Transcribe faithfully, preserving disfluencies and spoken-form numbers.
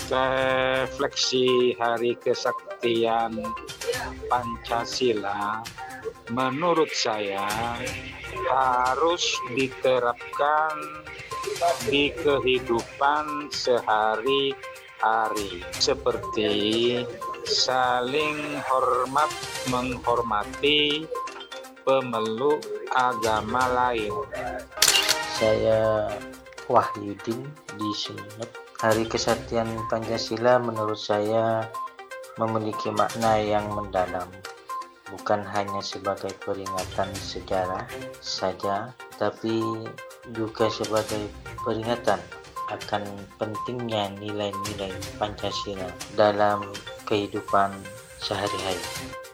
Refleksi Hari Kesaktian Pancasila menurut saya harus diterapkan di kehidupan sehari-hari, seperti saling hormat menghormati pemeluk agama lain. Saya Wahyudin di Sumeneb. Hari Kesaktian Pancasila menurut saya memiliki makna yang mendalam, bukan hanya sebagai peringatan sejarah saja, tapi juga sebagai peringatan akan pentingnya nilai-nilai Pancasila dalam kehidupan sehari-hari.